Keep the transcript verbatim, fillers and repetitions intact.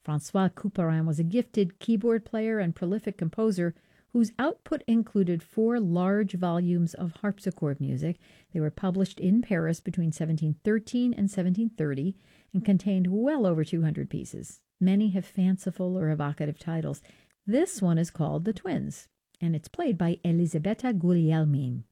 Francois Couperin was a gifted keyboard player and prolific composer whose output included four large volumes of harpsichord music. They were published in Paris between seventeen thirteen and seventeen thirty and contained well over two hundred pieces. Many have fanciful or evocative titles. This one is called The Twins, and it's played by Elisabetta Guglielmin.